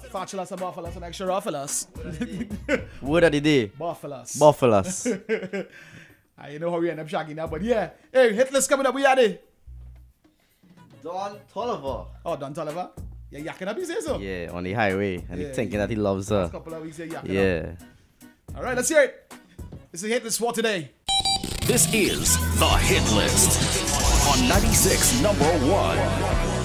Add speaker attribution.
Speaker 1: Fatulas and Buffalas and extra Ruffalas.
Speaker 2: Word of the day.
Speaker 1: Buffalas.
Speaker 2: Buffalas.
Speaker 1: I know how we end up shagging that, but yeah. Hey, Hitler's coming up. We are there.
Speaker 2: Don Tolliver.
Speaker 1: Oh, Don Tolliver. Yeah, yakking up, you say so?
Speaker 2: Yeah, on the highway. And
Speaker 1: Yeah,
Speaker 2: he's thinking that he loves her.
Speaker 1: A couple of weeks, yakking up.
Speaker 2: Yeah.
Speaker 1: All right, let's hear it. This is Hit List for today.
Speaker 3: This is the Hit List on 96 number 1.